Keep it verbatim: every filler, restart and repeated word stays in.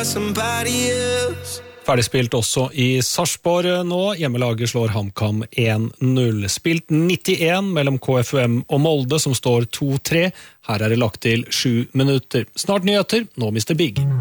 Ferdigspilt også i Sarpsborg nå. Hjemmelaget slår HamKam en null. Spilt nittien mellom K F U M og Molde, som står to tre. Her er det lagt til sju minutter. Snart nyheter, nå mister Big.